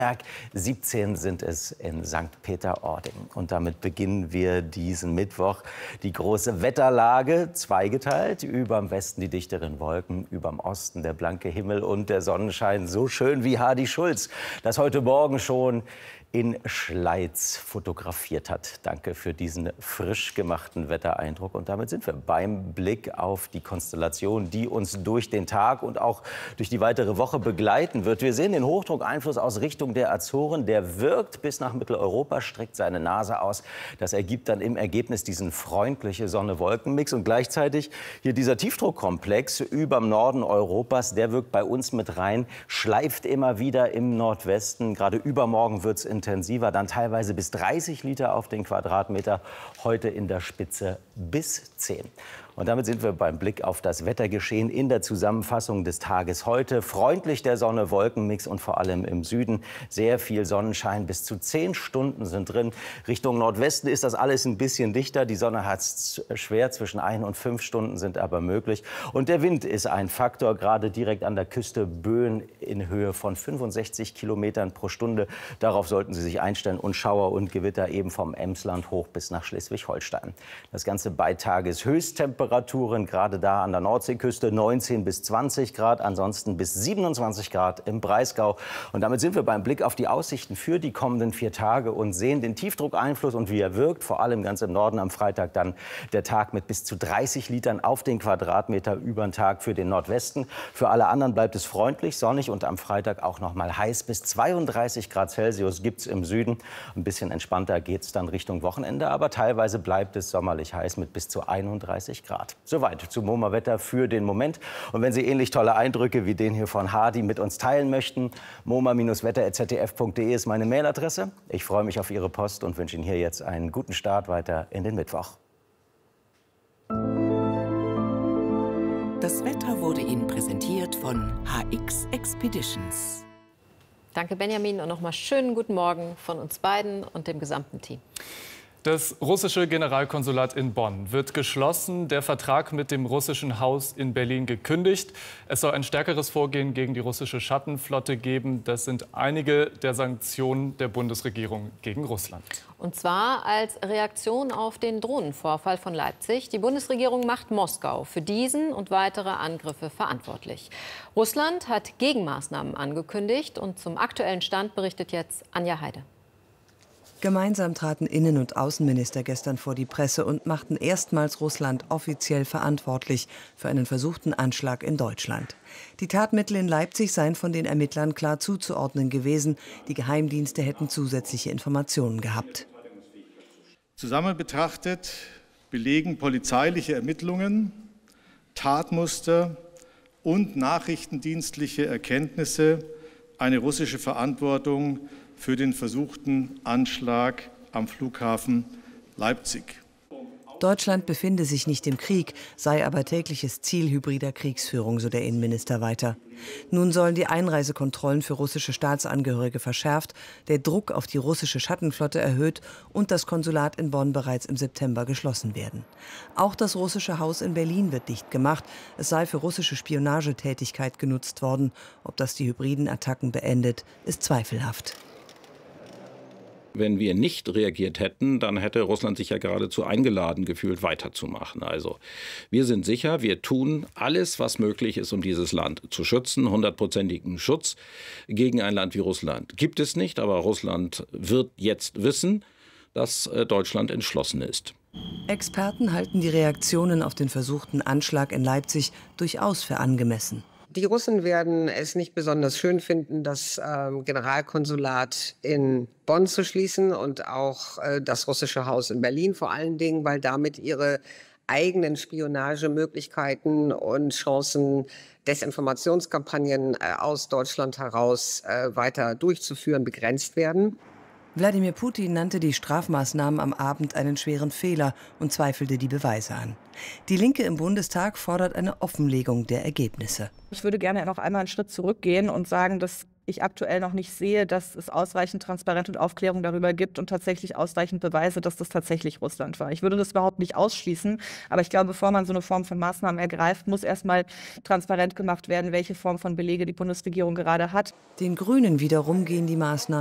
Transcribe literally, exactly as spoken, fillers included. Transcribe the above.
siebzehn sind es in Sankt Peter-Ording. Und damit beginnen wir diesen Mittwoch. Die große Wetterlage zweigeteilt. Überm Westen die dichteren Wolken, überm Osten der blanke Himmel und der Sonnenschein. So schön wie Hardy Schulz, das heute Morgen schon in Schleiz fotografiert hat. Danke für diesen frisch gemachten Wettereindruck. Und damit sind wir beim Blick auf die Konstellation, die uns durch den Tag und auch durch die weitere Woche begleiten wird. Wir sehen den Hochdruckeinfluss aus Richtung der Azoren. Der wirkt bis nach Mitteleuropa, streckt seine Nase aus. Das ergibt dann im Ergebnis diesen freundliche Sonne-Wolken-Mix. Und gleichzeitig hier dieser Tiefdruckkomplex überm Norden Europas, der wirkt bei uns mit rein, schleift immer wieder im Nordwesten. Gerade übermorgen wird es in intensiver, dann teilweise bis dreißig Liter auf den Quadratmeter, heute in der Spitze bis zehn. Und damit sind wir beim Blick auf das Wettergeschehen in der Zusammenfassung des Tages heute. Freundlich der Sonne-Wolken-Mix und vor allem im Süden sehr viel Sonnenschein. Bis zu zehn Stunden sind drin. Richtung Nordwesten ist das alles ein bisschen dichter. Die Sonne hat es schwer. Zwischen ein und fünf Stunden sind aber möglich. Und der Wind ist ein Faktor. Gerade direkt an der Küste Böen in Höhe von fünfundsechzig Kilometern pro Stunde. Darauf sollten Sie sich einstellen. Und Schauer und Gewitter eben vom Emsland hoch bis nach Schleswig-Holstein. Das Ganze bei Tageshöchsttemperaturen. Temperaturen gerade da an der Nordseeküste neunzehn bis zwanzig Grad, ansonsten bis siebenundzwanzig Grad im Breisgau. Und damit sind wir beim Blick auf die Aussichten für die kommenden vier Tage und sehen den Tiefdruckeinfluss und wie er wirkt, vor allem ganz im Norden am Freitag dann der Tag mit bis zu dreißig Litern auf den Quadratmeter über den Tag für den Nordwesten. Für alle anderen bleibt es freundlich, sonnig und am Freitag auch noch mal heiß. Bis zweiunddreißig Grad Celsius gibt es im Süden. Ein bisschen entspannter geht es dann Richtung Wochenende, aber teilweise bleibt es sommerlich heiß mit bis zu einunddreißig Grad. Soweit zum MoMA-Wetter für den Moment. Und wenn Sie ähnlich tolle Eindrücke wie den hier von Hardy mit uns teilen möchten, moma Bindestrich wetter at z d f punkt d e ist meine Mailadresse. Ich freue mich auf Ihre Post und wünsche Ihnen hier jetzt einen guten Start weiter in den Mittwoch. Das Wetter wurde Ihnen präsentiert von H X Expeditions. Danke, Benjamin, und nochmal schönen guten Morgen von uns beiden und dem gesamten Team. Das russische Generalkonsulat in Bonn wird geschlossen, der Vertrag mit dem russischen Haus in Berlin gekündigt. Es soll ein stärkeres Vorgehen gegen die russische Schattenflotte geben. Das sind einige der Sanktionen der Bundesregierung gegen Russland. Und zwar als Reaktion auf den Drohnenvorfall von Leipzig. Die Bundesregierung macht Moskau für diesen und weitere Angriffe verantwortlich. Russland hat Gegenmaßnahmen angekündigt und zum aktuellen Stand berichtet jetzt Anja Heide. Gemeinsam traten Innen- und Außenminister gestern vor die Presse und machten erstmals Russland offiziell verantwortlich für einen versuchten Anschlag in Deutschland. Die Tatmittel in Leipzig seien von den Ermittlern klar zuzuordnen gewesen. Die Geheimdienste hätten zusätzliche Informationen gehabt. Zusammen betrachtet belegen polizeiliche Ermittlungen, Tatmuster und nachrichtendienstliche Erkenntnisse eine russische Verantwortung für den versuchten Anschlag am Flughafen Leipzig. Deutschland befinde sich nicht im Krieg, sei aber tägliches Ziel hybrider Kriegsführung, so der Innenminister weiter. Nun sollen die Einreisekontrollen für russische Staatsangehörige verschärft, der Druck auf die russische Schattenflotte erhöht und das Konsulat in Bonn bereits im September geschlossen werden. Auch das russische Haus in Berlin wird dicht gemacht. Es sei für russische Spionagetätigkeit genutzt worden. Ob das die hybriden Attacken beendet, ist zweifelhaft. Wenn wir nicht reagiert hätten, dann hätte Russland sich ja geradezu eingeladen gefühlt, weiterzumachen. Also wir sind sicher, wir tun alles, was möglich ist, um dieses Land zu schützen. Hundertprozentigen Schutz gegen ein Land wie Russland gibt es nicht. Aber Russland wird jetzt wissen, dass Deutschland entschlossen ist. Experten halten die Reaktionen auf den versuchten Anschlag in Leipzig durchaus für angemessen. Die Russen werden es nicht besonders schön finden, das ähm, Generalkonsulat in Bonn zu schließen und auch äh, das russische Haus in Berlin, vor allen Dingen, weil damit ihre eigenen Spionagemöglichkeiten und Chancen, Desinformationskampagnen äh, aus Deutschland heraus äh, weiter durchzuführen, begrenzt werden. Wladimir Putin nannte die Strafmaßnahmen am Abend einen schweren Fehler und zweifelte die Beweise an. Die Linke im Bundestag fordert eine Offenlegung der Ergebnisse. Ich würde gerne noch einmal einen Schritt zurückgehen und sagen, dass ich aktuell noch nicht sehe, dass es ausreichend Transparenz und Aufklärung darüber gibt und tatsächlich ausreichend Beweise, dass das tatsächlich Russland war. Ich würde das überhaupt nicht ausschließen, aber ich glaube, bevor man so eine Form von Maßnahmen ergreift, muss erstmal transparent gemacht werden, welche Form von Belege die Bundesregierung gerade hat. Den Grünen wiederum gehen die Maßnahmen